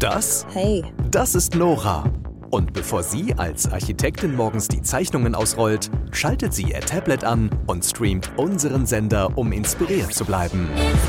Das? Hey. Das ist Nora. Und bevor sie als Architektin morgens die Zeichnungen ausrollt, schaltet sie ihr Tablet an und streamt unseren Sender, um inspiriert zu bleiben.